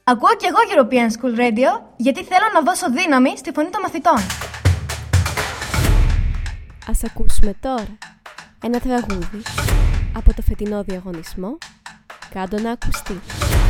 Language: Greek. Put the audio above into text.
Ακούω κι εγώ European School Radio, γιατί θέλω να δώσω δύναμη στη φωνή των μαθητών. Ας ακούσουμε τώρα ένα τραγούδι από το φετινό διαγωνισμό «Κάντο να ακουστεί».